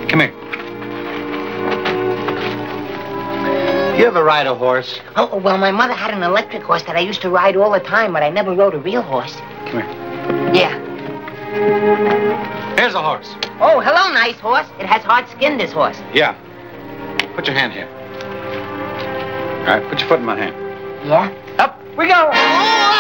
Come here. You ever ride a horse? Oh, well, my mother had an electric horse that I used to ride all the time, but I never rode a real horse. Come here. Yeah. Here's a horse. Oh, hello, nice horse. It has hard skin, this horse. Yeah. Put your hand here. All right, put your foot in my hand. Yeah? Up we go. Oh!